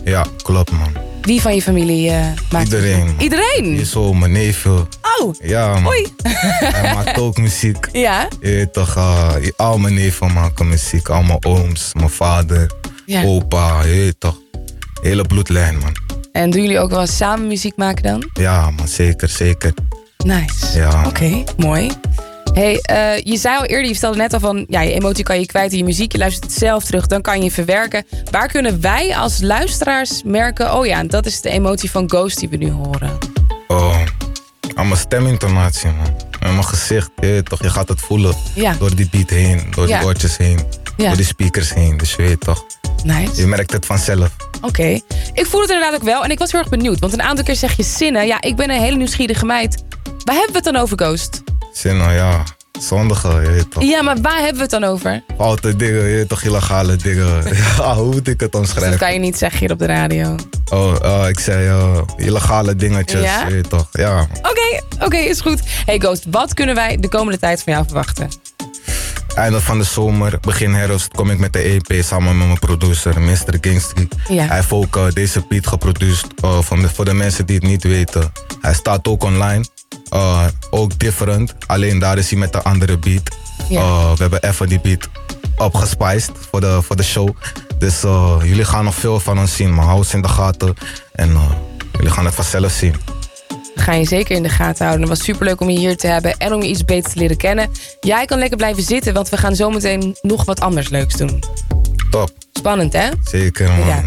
Ja, klopt man. Wie van je familie maakt Iedereen. muziek? Iedereen? Je zo, mijn neefje. Oh, Ja man. hoi. Hij maakt ook muziek. Ja? Je weet toch, al mijn neven maken muziek. Al mijn ooms, mijn vader, opa, je weet toch. Hele bloedlijn man. En doen jullie ook wel eens samen muziek maken dan? Ja man, zeker, zeker. Nice. Ja. Oké, mooi. Hey, je zei al eerder, je vertelde net al van... ja, je emotie kan je kwijt in je muziek. Je luistert het zelf terug, dan kan je verwerken. Waar kunnen wij als luisteraars merken... oh ja, dat is de emotie van Ghost die we nu horen? Oh, aan mijn stemintonatie man. En mijn gezicht, je weet toch, je gaat het voelen. Ja. Door die beat heen, door die woordjes heen. Ja. Door die speakers heen, dus je weet toch. Nice. Je merkt het vanzelf. Oké. Ik voel het inderdaad ook wel en ik was heel erg benieuwd. Want een aantal keer zeg je zinnen. Ja, ik ben een hele nieuwsgierige meid. Waar hebben we het dan over, Ghost? Zinnen, ja. Zondige, je weet toch. Ja, maar waar hebben we het dan over? Foute dingen, je weet toch, illegale dingen. Ja, hoe moet ik het omschrijven? Dat kan je niet zeggen hier op de radio. Ik zei illegale dingetjes, Ja? je weet toch. Ja. Oké, is goed. Hey Ghost, wat kunnen wij de komende tijd van jou verwachten? Einde van de zomer, begin herfst, kom ik met de EP samen met mijn producer, Mr. Kingstreet. Ja. Hij heeft ook deze beat geproduceerd voor de mensen die het niet weten. Hij staat ook online. Ook different, alleen daar is hij met een andere beat. Ja. We hebben even die beat opgespiced voor de show. Dus jullie gaan nog veel van ons zien, maar hou ons in de gaten. En jullie gaan het vanzelf zien. We gaan je zeker in de gaten houden. Het was superleuk om je hier te hebben en om je iets beter te leren kennen. Jij kan lekker blijven zitten, want we gaan zometeen nog wat anders leuks doen. Top. Spannend, hè? Zeker, man. Ja.